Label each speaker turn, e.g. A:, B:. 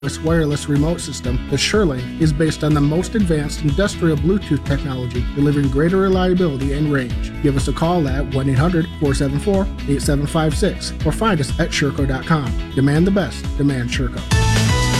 A: wireless remote system, the SureLink is based on the most advanced industrial Bluetooth technology, delivering greater reliability and range. Give us a call at 1-800-474-8756 or find us at Sherco.com. Demand the best. Demand Sherco.